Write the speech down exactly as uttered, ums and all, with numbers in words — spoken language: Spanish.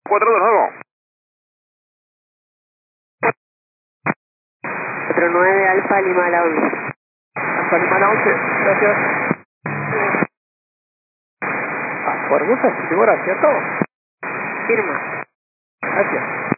cuatro dos nuevo. cuatro nueve Alfa Lima a la once. Alfa Lima a la once, gracias. Ah, Formosa, segura, ¿cierto? Firma. Gracias.